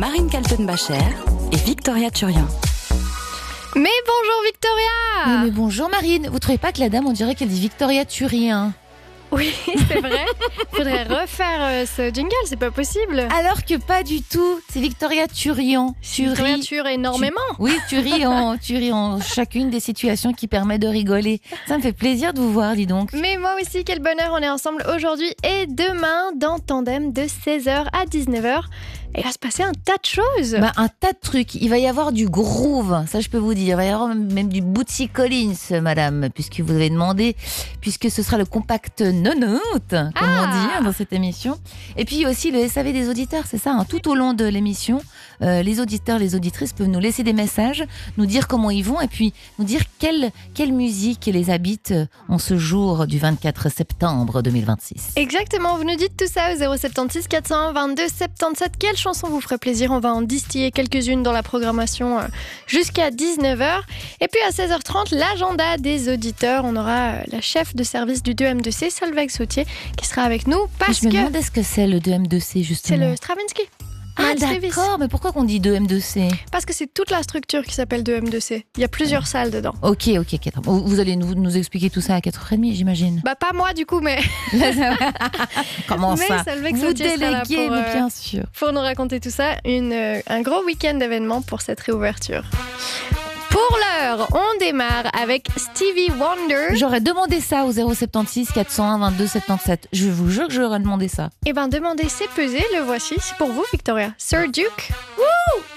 Marine Kaltenbacher et Victoria Turian. Mais bonjour Victoria. Mais bonjour Marine, vous trouvez pas que la dame on dirait qu'elle dit Victoria Turian? Oui, c'est vrai. Faudrait refaire ce jingle, c'est pas possible. Alors que pas du tout, c'est Victoria Turian. Victoria tue énormément. Oui, tu ris en chacune des situations qui permettent de rigoler. Ça me fait plaisir de vous voir, dis donc. Mais moi aussi, quel bonheur, on est ensemble aujourd'hui et demain dans Tandem de 16h à 19h. Et il va se passer un tas de choses. Un tas de trucs. Il va y avoir du groove, ça je peux vous dire. Il va y avoir même du Bootsy Collins, madame, puisque vous avez demandé, puisque ce sera le compact nonote, comme on dit dans cette émission. Et puis aussi le SAV des auditeurs, c'est ça, tout au long de l'émission. Les auditeurs, les auditrices peuvent nous laisser des messages, nous dire comment ils vont et puis nous dire quelle musique les habite en ce jour du 24 septembre 2026. Exactement, vous nous dites tout ça au 076 401 22 77. Quelle chanson vous ferait plaisir? On va en distiller quelques-unes dans la programmation jusqu'à 19h. Et puis à 16h30, l'agenda des auditeurs. On aura la chef de service du 2M2C, Solveig Sautier, qui sera avec nous parce je me que demande ce que c'est le 2M2C justement. c'est le Stravinsky. Ah Miles Davis. d'accord, mais pourquoi qu'on dit 2M2C? Parce que c'est toute la structure qui s'appelle 2M2C. Il y a plusieurs salles dedans. Ok. Vous allez nous expliquer tout ça à 4h30, j'imagine. Bah pas moi du coup, mais Comment mais ça? Solveig Vous Sautier sera là déléguez, mais bien sûr. pour nous raconter tout ça. Un gros week-end d'événements pour cette réouverture. Pour l'heure, on démarre avec Stevie Wonder. J'aurais demandé ça au 076 401 22 77. Je vous jure que j'aurais demandé ça. Eh ben, demandez, c'est pesé, le voici. C'est pour vous, Victoria. Sir Duke.